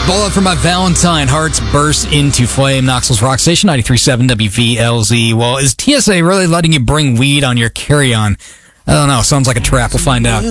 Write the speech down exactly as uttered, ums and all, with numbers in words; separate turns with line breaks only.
Bullet for my Valentine. Hearts burst into flame. Knoxville's Rock Station, ninety-three point seven W V L Z. Well, is T S A really letting you bring weed on your carry-on? I don't know. Sounds like a trap. We'll find out.